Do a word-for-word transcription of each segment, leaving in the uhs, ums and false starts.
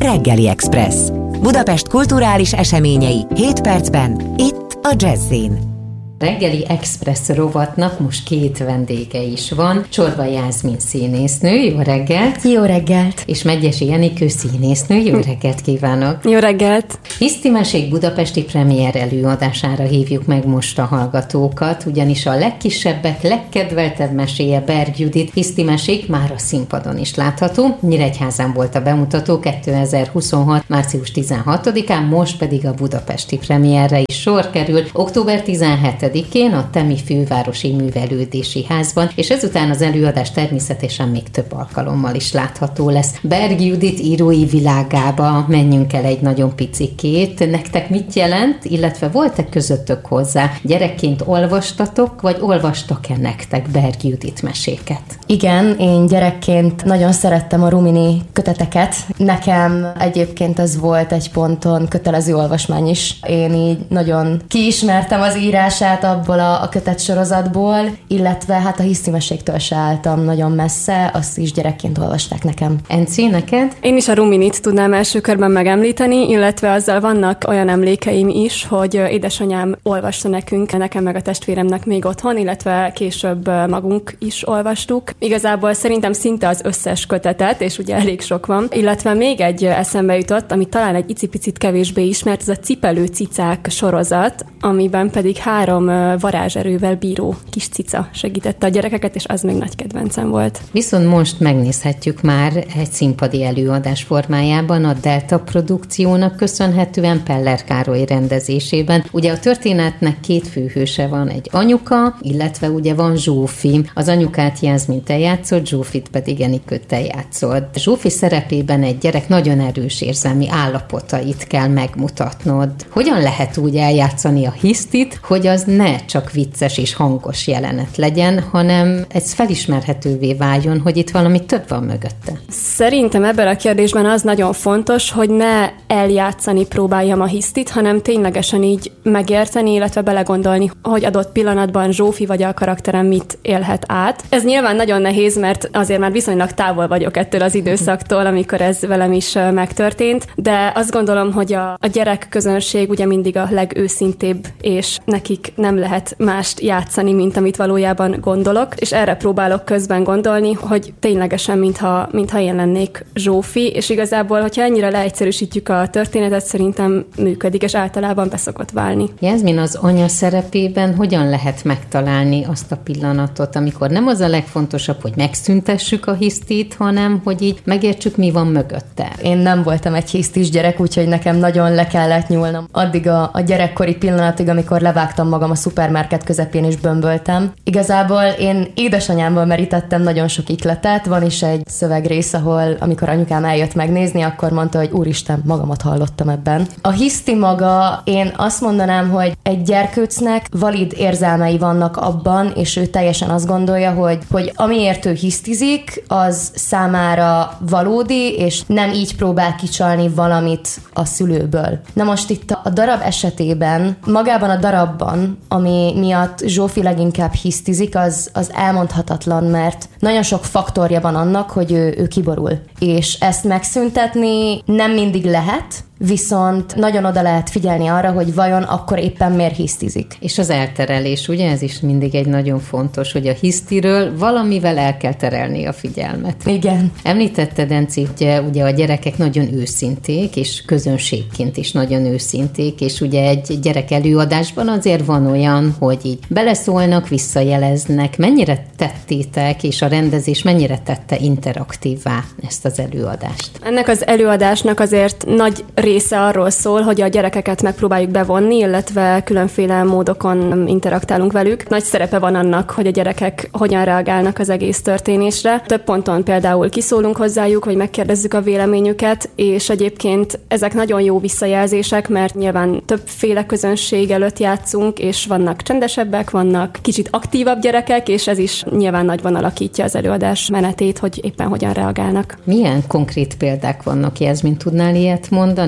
Reggeli Express. Budapest kulturális eseményei hét percben, itt a Jazz-in. Reggeli Express rovatnak most két vendége is van. Csorba Jászmin színésznő, jó reggelt! Jó reggelt! És Medgyessy Enikő színésznő, jó reggelt kívánok! Jó reggelt! Hisztimesék budapesti premier előadására hívjuk meg most a hallgatókat, ugyanis a legkisebbek legkedveltebb meséje Berg Judit Hisztimesék már a színpadon is látható. Nyíregyházán volt a bemutató kétezer-huszonhat. március tizenhatodikán, most pedig a budapesti premierre is sor kerül. október tizenhetedikén a Temi Fővárosi Művelődési Házban, és ezután az előadás természetesen még több alkalommal is látható lesz. Berg Judit írói világába menjünk el egy nagyon picikét. Nektek mit jelent, illetve volt-e közöttök hozzá? Gyerekként olvastatok, vagy olvastak-e nektek Berg Judit meséket? Igen, én gyerekként nagyon szerettem a Rumini köteteket. Nekem egyébként ez volt egy ponton kötelező olvasmány is. Én így nagyon kiismertem az írását abból a, a kötet sorozatból, illetve hát a hisztimeségtől se álltam nagyon messze, azt is gyerekként olvasták nekem. Enci, neked? Én is a Ruminit tudnám első körben megemlíteni, illetve azzal vannak olyan emlékeim is, hogy édesanyám olvasta nekünk, nekem meg a testvéremnek még otthon, illetve később magunk is olvastuk. Igazából szerintem szinte az összes kötetet, és ugye elég sok van, illetve még egy eszembe jutott, ami talán egy icipicit kevésbé ismert, ez a Cipelő cicák sorozat, amiben pedig három varázserővel bíró kis cica segítette a gyerekeket, és az még nagy kedvencem volt. Viszont most megnézhetjük már egy színpadi előadás formájában a Delta produkciónak köszönhetően Peller Károly rendezésében. Ugye a történetnek két főhőse van, egy anyuka, illetve ugye van Zsófi. Az anyukát Jászmin te játszott, Zsófit pedig Enikő te játszott. Zsófi szerepében egy gyerek nagyon erős érzelmi állapotait kell megmutatnod. Hogyan lehet úgy eljátszani a hisztit, hogy az ne csak vicces és hangos jelenet legyen, hanem ez felismerhetővé váljon, hogy itt valami több van mögötte? Szerintem ebben a kérdésben az nagyon fontos, hogy ne eljátszani próbáljam a hisztit, hanem ténylegesen így megérteni, illetve belegondolni, hogy adott pillanatban Zsófi vagy a karakterem mit élhet át. Ez nyilván nagyon nehéz, mert azért már viszonylag távol vagyok ettől az időszaktól, amikor ez velem is megtörtént, de azt gondolom, hogy a, a gyerekközönség ugye mindig a legőszintébb, és nekik nem lehet mást játszani, mint amit valójában gondolok, és erre próbálok közben gondolni, hogy ténylegesen, mintha, mintha én lennék Zsófi, és igazából, hogyha ennyire leegyszerűsítjük a történetet, szerintem működik, és általában beszokott válni. Jászmin, az anya szerepében hogyan lehet megtalálni azt a pillanatot, amikor nem az a legfontosabb, hogy megszüntessük a hisztit, hanem hogy így megértsük, mi van mögötte? Én nem voltam egy hisztis gyerek, úgyhogy nekem nagyon le kellett nyúlnom addig a, a gyerekkori pillanatig, amikor levágtam magam a szupermarket közepén és bömböltem. Igazából én édesanyámból merítettem nagyon sok ikletet, van is egy szövegrész, ahol amikor anyukám eljött megnézni, akkor mondta, hogy úristen, magamat hallottam ebben. A hiszti maga, én azt mondanám, hogy egy gyerkőcnek valid érzelmei vannak abban, és ő teljesen azt gondolja, hogy, hogy amiért ő hisztizik, az számára valódi, és nem így próbál kicsalni valamit a szülőből. Na most itt a darab esetében, magában a darabban, ami miatt Zsófi leginkább hisztizik, az, az elmondhatatlan, mert nagyon sok faktorja van annak, hogy ő, ő kiborul. És ezt megszüntetni nem mindig lehet, viszont nagyon oda lehet figyelni arra, hogy vajon akkor éppen miért hisztizik. És az elterelés, ugye ez is mindig egy nagyon fontos, hogy a hisztiről valamivel el kell terelni a figyelmet. Igen. Említetted, Enci, ugye, ugye a gyerekek nagyon őszinték, és közönségként is nagyon őszinték, és ugye egy gyerek előadásban azért van olyan, hogy így beleszólnak, visszajeleznek. Mennyire tettétek, és a rendezés mennyire tette interaktívvá ezt az előadást? Ennek az előadásnak azért nagy része arról szól, hogy a gyerekeket megpróbáljuk bevonni, illetve különféle módokon interaktálunk velük. Nagy szerepe van annak, hogy a gyerekek hogyan reagálnak az egész történésre. Több ponton például kiszólunk hozzájuk, vagy megkérdezzük a véleményüket, és egyébként ezek nagyon jó visszajelzések, mert nyilván többféle közönség előtt játszunk, és vannak csendesebbek, vannak kicsit aktívabb gyerekek, és ez is nyilván nagyban alakítja az előadás menetét, hogy éppen hogyan reagálnak. Milyen konkrét példák vannak, Jászmin, tudnál ilyet mondani?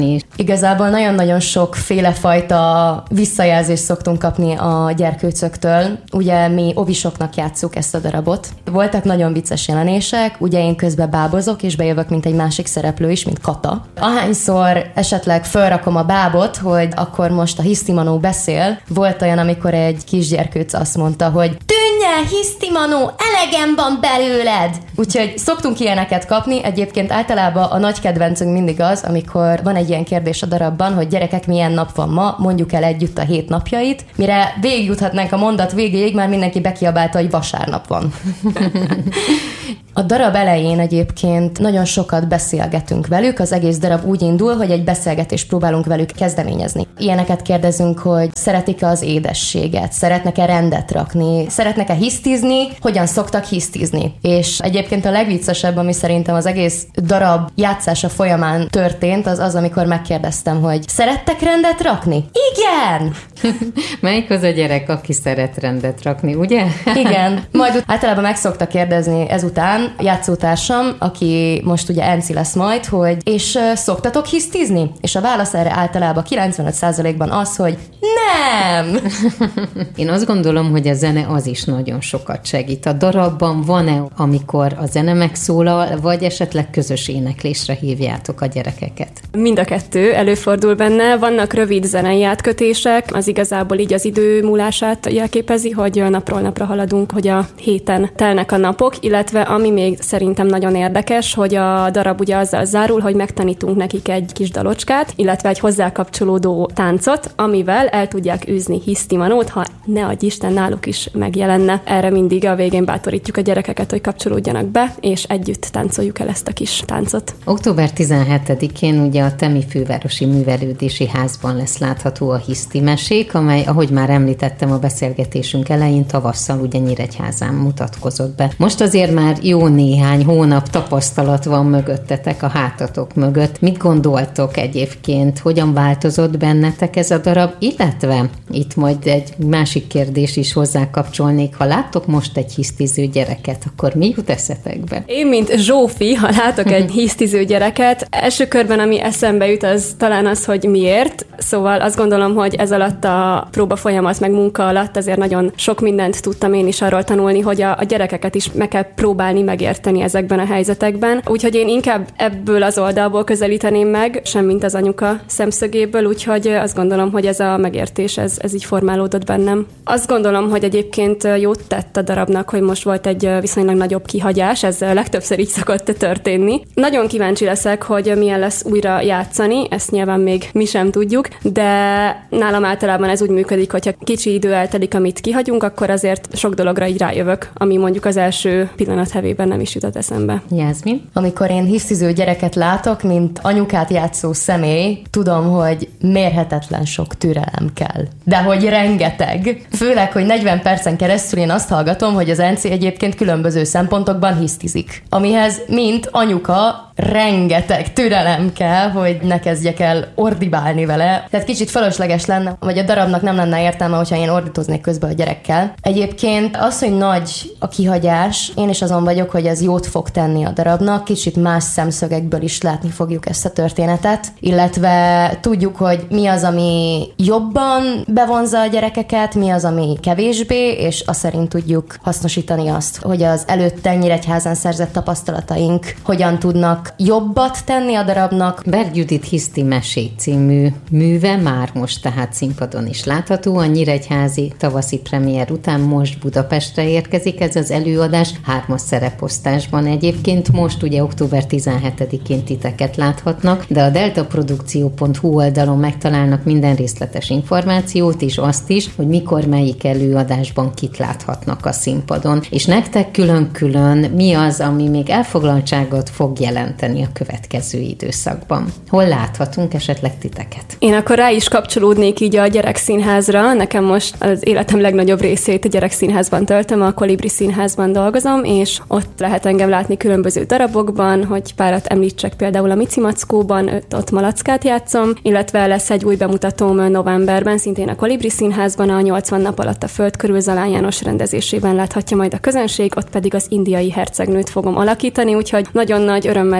játszani. Igazából nagyon-nagyon sokféle fajta visszajelzést szoktunk kapni a gyerkőcöktől. Ugye mi ovisoknak játsszuk ezt a darabot. Voltak nagyon vicces jelenések, ugye én közben bábozok, és bejövök, mint egy másik szereplő is, mint Kata. Ahányszor esetleg fölrakom a bábot, hogy akkor most a Hisztimanó beszél, volt olyan, amikor egy kisgyerkőc azt mondta, hogy tűnj el, Hisztimanó, elegem van belőled! Úgyhogy szoktunk ilyeneket kapni, egyébként általában a nagy kedvencünk mindig az, amikor van egy ilyen kérdés a darabban, hogy gyerekek, milyen nap van ma, mondjuk el együtt a hét napjait, mire végigjuthatnánk a mondat végéig, már mindenki bekiabálta, hogy vasárnap van. A darab elején egyébként nagyon sokat beszélgetünk velük, az egész darab úgy indul, hogy egy beszélgetést próbálunk velük kezdeményezni. Ilyeneket kérdezünk, hogy szeretik-e az édességet, szeretnek-e rendet rakni, szeretnek-e hisztizni, hogyan szoktak hisztizni. És egyébként a legviccesebb, ami szerintem az egész darab játszása folyamán történt, az az, amikor megkérdeztem, hogy szerettek rendet rakni? Igen! Melyik az a gyerek, aki szeret rendet rakni, ugye? Igen. Majd általában meg szokta kérdezni ezután játszótársam, aki most ugye Enci lesz majd, hogy és uh, szoktatok hisztizni? És a válasz erre általában kilencvenöt százalékban az, hogy nem! Én azt gondolom, hogy a zene az is nagyon sokat segít. A darabban van-e, amikor a zene megszólal, vagy esetleg közös éneklésre hívjátok a gyerekeket? Mind a kettő előfordul benne, vannak rövid zenei átkötések, az igazából így az idő múlását jelképezi, hogy napról napra haladunk, hogy a héten telnek a napok, illetve ami még szerintem nagyon érdekes, hogy a darab ugye azzal zárul, hogy megtanítunk nekik egy kis dalocskát, illetve egy hozzá kapcsolódó táncot, amivel el tudják űzni Hisztimanót, ha ne adj Isten náluk is megjelenne. Erre mindig a végén bátorítjuk a gyerekeket, hogy kapcsolódjanak be, és együtt táncoljuk el ezt a kis táncot. október tizenhetedikén ugye a Temi Fővárosi Művelődési Házban lesz látható a Hisztimesék, amely, ahogy már említettem a beszélgetésünk elején, tavasszal ugye Nyíregyházán mutatkozott be. Most azért már jó néhány hónap tapasztalat van mögöttetek, a hátatok mögött. Mit gondoltok egyébként? Hogyan változott bennetek ez a darab? Illetve itt majd egy másik kérdés is hozzá kapcsolnék. Ha láttok most egy hisztiző gyereket, akkor mi jut eszetekbe? Én, mint Zsófi, ha látok egy hisztiző gyereket, első körben ami eszembe jut, az talán az, hogy miért. Szóval azt gondolom, hogy ez alatt a próba folyamat meg munka alatt azért nagyon sok mindent tudtam én is arról tanulni, hogy a, a gyerekeket is meg kell próbálni megérteni ezekben a helyzetekben. Úgyhogy én inkább ebből az oldalból közelíteném meg, sem mint az anyuka szemszögéből, úgyhogy azt gondolom, hogy ez a megértés, ez, ez így formálódott bennem. Azt gondolom, hogy egyébként jót tett a darabnak, hogy most volt egy viszonylag nagyobb kihagyás, ez legtöbbször így szokott történni. Nagyon kíváncsi leszek, hogy milyen lesz újra játszani, ezt nyilván még mi sem tudjuk, de nálam általában ez úgy működik, hogyha kicsi idő eltelik, amit kihagyunk, akkor azért sok dologra így rájövök, ami mondjuk az első pillanat hevében nem is jutott eszembe. Jászmin? Amikor én hisztiző gyereket látok, mint anyukát játszó személy, tudom, hogy mérhetetlen sok türelem kell. De hogy rengeteg. Főleg, hogy negyven percen keresztül én azt hallgatom, hogy az Enci egyébként különböző szempontokban hisztizik. Amihez, mint anyuka, rengeteg türelem kell, hogy ne kezdjek el ordibálni vele. Tehát kicsit fölösleges lenne, vagy a darabnak nem lenne értelme, hogyha én ordítoznék közben a gyerekkel. Egyébként az, hogy nagy a kihagyás, én is azon vagyok, hogy ez jót fog tenni a darabnak, kicsit más szemszögekből is látni fogjuk ezt a történetet, illetve tudjuk, hogy mi az, ami jobban bevonza a gyerekeket, mi az, ami kevésbé, és azt szerint tudjuk hasznosítani azt, hogy az előtte Nyíregyházán szerzett tapasztalataink hogyan tudnak jobbat tenni a darabnak. Berg Judit Hisztimesék című műve már most tehát színpadon is látható. A nyíregyházi tavaszi premier után most Budapestre érkezik ez az előadás, hármas szereposztásban egyébként. Most ugye október tizenhetedikén titeket láthatnak, de a deltaprodukció pont hu oldalon megtalálnak minden részletes információt, és azt is, hogy mikor melyik előadásban kit láthatnak a színpadon. És nektek külön-külön mi az, ami még elfoglaltságot fog jelenteni a következő időszakban? Hol láthatunk esetleg titeket? Én akkor rá is kapcsolódnék így a gyerekszínházra. Nekem most az életem legnagyobb részét a gyerekszínházban töltöm, a Kolibri Színházban dolgozom, és ott lehet engem látni különböző darabokban, hogy párat említsek, például a Mici Mackóban, ott Malackát játszom, illetve lesz egy új bemutatóm novemberben, szintén a Kolibri Színházban, a nyolcvan nap alatt a föld körül Zalán János rendezésében láthatja majd a közönség, ott pedig az Indiai hercegnőt fogom alakítani, úgyhogy nagyon nagy örömmel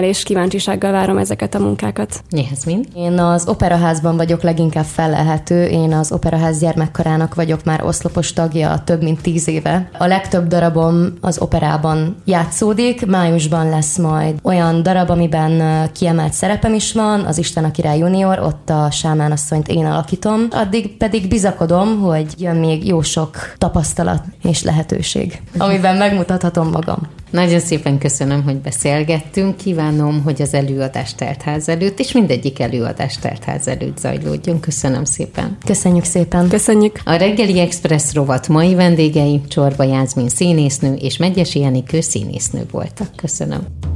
és kíváncsisággal várom ezeket a munkákat. Jászmin? Én az operaházban vagyok leginkább fellelhető. Én az operaház gyermekkarának vagyok már oszlopos tagja több mint tíz éve. A legtöbb darabom az operában játszódik. Májusban lesz majd olyan darab, amiben kiemelt szerepem is van, az Isten a király junior, ott a Sámán asszonyt én alakítom. Addig pedig bizakodom, hogy jön még jó sok tapasztalat és lehetőség, amiben megmutathatom magam. Nagyon szépen köszönöm, hogy beszélgettünk. Kívánom, hogy az előadás teltház előtt, és mindegyik előadás teltház előtt zajlódjon. Köszönöm szépen. Köszönjük szépen. Köszönjük. A Reggeli Express rovat mai vendégei Csorba Jászmin színésznő és Megyesi Enikő színésznő voltak. Köszönöm.